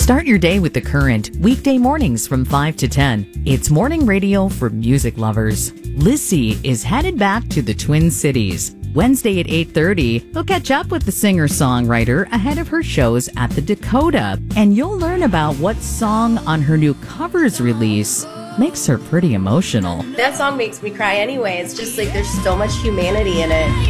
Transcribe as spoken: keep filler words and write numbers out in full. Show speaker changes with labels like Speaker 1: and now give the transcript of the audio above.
Speaker 1: Start your day with The Current, weekday mornings from five to ten. It's morning radio for music lovers. Lizzie is headed back to the Twin Cities. Wednesday at eight thirty, we'll catch up with the singer-songwriter ahead of her shows at the Dakota. And you'll learn about what song on her new covers release makes her pretty emotional.
Speaker 2: That song makes me cry anyway. It's just like there's so much humanity in it.